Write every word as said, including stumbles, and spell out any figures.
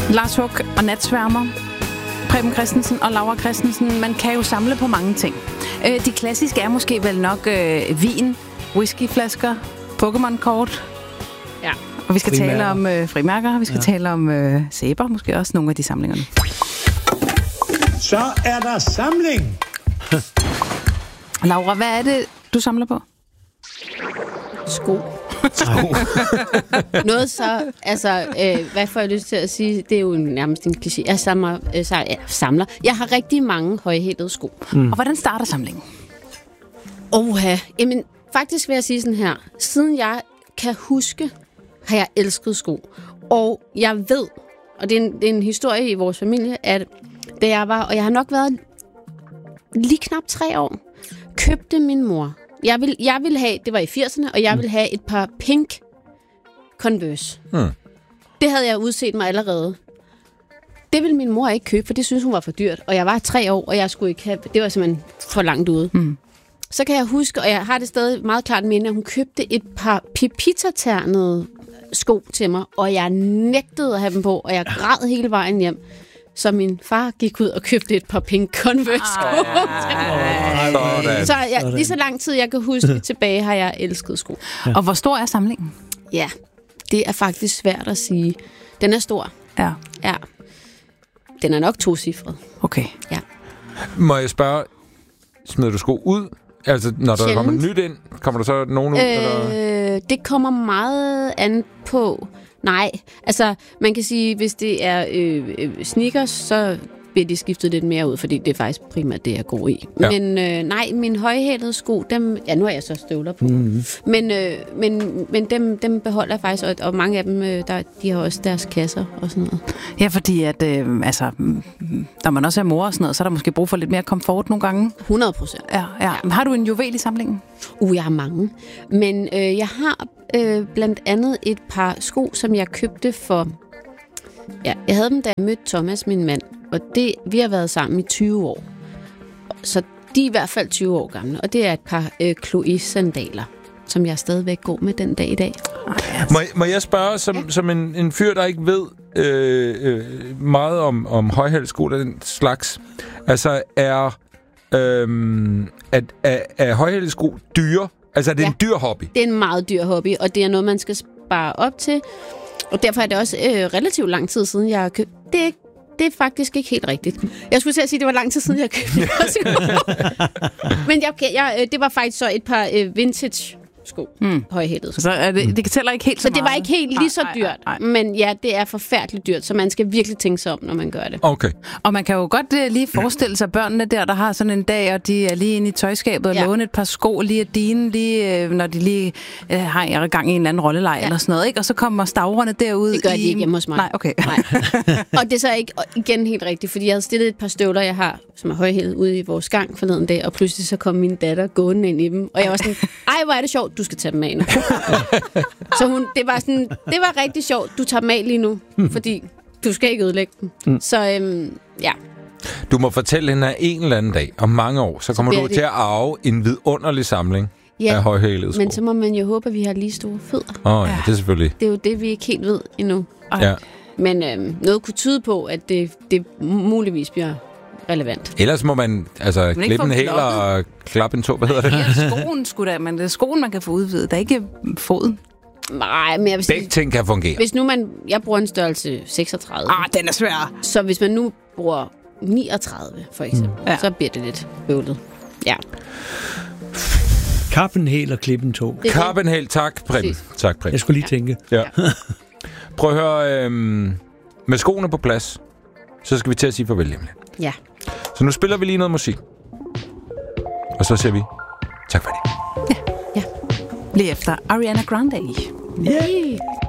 Lars Hug og Natsværmer, Preben Christensen og Laura Christensen. Man kan jo samle på mange ting. De klassiske er måske vel nok øh, vin, whiskyflasker, Pokémon-kort. Ja. Og vi skal Frimærker. tale om øh, frimærker, vi skal ja. tale om øh, sæber, måske også nogle af de samlingerne. Så er der samling! Laura, hvad er det, du samler på? Sko. Noget så, altså, øh, hvad får jeg lyst til at sige? Det er jo nærmest en kliché. Jeg samler, øh, så, ja, samler. Jeg har rigtig mange højhælede sko. Mm. Og hvordan starter samlingen? Oha. Jamen, faktisk vil jeg sige sådan her. Siden jeg kan huske, har jeg elsket sko. Og jeg ved, og det er en, det er en historie i vores familie, at da jeg var, og jeg har nok været lige knap tre år, købte min mor. Jeg ville, jeg ville have, det var i firserne, og jeg ville have et par pink Converse. Hmm. Det havde jeg udset mig allerede. Det ville min mor ikke købe, for det synes hun var for dyrt. Og jeg var tre år, og jeg skulle ikke have, det var simpelthen for langt ude. Hmm. Så kan jeg huske, og jeg har det stadig meget klart minde, at hun købte et par pipita-ternede sko til mig, og jeg nægtede at have dem på, og jeg græd hele vejen hjem. Så min far gik ud og købte et par pink Converse-sko. Ah, så jeg, lige så lang tid, jeg kan huske tilbage, har jeg elsket sko. Ja. Og hvor stor er samlingen? Ja, det er faktisk svært at sige. Den er stor. Ja. Ja. Den er nok tocifret. Okay. Ja. Må jeg spørge, smider du sko ud? Altså, når der kommer nyt ind, kommer der så nogen ud? Øh, eller? Det kommer meget an på... Nej, altså man kan sige, hvis det er øh, sneakers, så bliver de skiftet lidt mere ud, fordi det er faktisk primært det, jeg går i. Ja. Men øh, nej, mine højhælede sko, dem, ja nu har jeg så støvler på, mm-hmm. men, øh, men, men dem, dem beholder jeg faktisk, og, og mange af dem, øh, der, de har også deres kasser og sådan noget. Ja, fordi at, øh, altså, når man også er mor og sådan noget, så er der måske brug for lidt mere komfort nogle gange. hundrede procent. Ja, ja. Ja. Har du en juvel i samlingen? Uh, jeg har mange. Men øh, jeg har øh, blandt andet et par sko, som jeg købte for... Ja, jeg havde dem, da jeg mødte Thomas, min mand. Og det, vi har været sammen i tyve år. Så de er i hvert fald tyve år gamle. Og det er et par øh, Chloé-sandaler, som jeg stadigvæk går med den dag i dag. Må, må jeg spørge, som, ja. som en, en fyr, der ikke ved øh, øh, meget om, om højhældssko, den slags. Altså, er, øh, at, er, er højhældssko dyre? Altså, er det ja. en dyr hobby? Det er en meget dyr hobby, og det er noget, man skal spare op til. Og derfor er det også øh, relativt lang tid siden, jeg har købt. Det er, det er faktisk ikke helt rigtigt. Jeg skulle til at sige, at det var lang tid siden, jeg købte Men jeg, jeg, det var faktisk så et par øh, vintage sko. Hmm. Højhælede sko. Så er det, det tæller ikke helt så, så meget. det var ikke helt lige så nej, dyrt. Nej, nej. Men ja, det er forfærdeligt dyrt, så man skal virkelig tænke sig om, når man gør det. Okay. Og man kan jo godt uh, lige forestille sig børnene der, der har sådan en dag, og de er lige inde i tøjskabet og ja. låne et par sko lige af dine, lige, uh, når de lige uh, har gang i en eller anden rolleleg ja. eller sådan noget, ikke? Og så kommer stavrene derud. Det gør i... de ikke hjemme hos mig. Nej, okay. Nej. Og det er så ikke igen helt rigtigt, fordi jeg havde stillet et par støvler, jeg har, som er højhælede, ude i vores gang forleden dag, og pludselig så kom min datter gående ind i dem, og jeg var sådan, ej, hvor er det sjovt, du skal tage dem af nu. Så hun, det var sådan, det var rigtig sjovt, du tager dem af lige nu, fordi du skal ikke ødelægge dem. Mm. Så øhm, ja. Du må fortælle hende, at en eller anden dag, om mange år, så kommer så du det... til at arve en vidunderlig samling ja, af højhælede sko. Men så må man jo håbe, at vi har lige store fødder. Åh oh, ja, det er selvfølgelig. Det er jo det, vi ikke helt ved endnu. Ja. Men øhm, noget kunne tyde på, at det, det muligvis bliver relevant. Ellers må man altså klippe en hæl og klappe en tå. Hvad hedder det? Ja, skoen skulle da, men det er skoen, man kan få udvidet. Der er ikke foden. Nej, men jeg vil sige... Begge ting kan fungere. Hvis nu man... Jeg bruger en størrelse seksogtredive. Ah, den er svær. Så hvis man nu bruger niogtredive, for eksempel, mm. ja. så bliver det lidt bøvlet. Ja. Kappen hæl og klippen tå. Kappen hæl, tak, Preben. Tak, Preben. Jeg skulle lige ja. tænke. Ja. Prøv at høre, øhm, med skoene på plads, så skal vi til at sige farvel hjemme. Ja. Så nu spiller vi lige noget musik. Og så siger vi tak for det. Ja. Ja. Lige efter Ariana Grande. Yeah.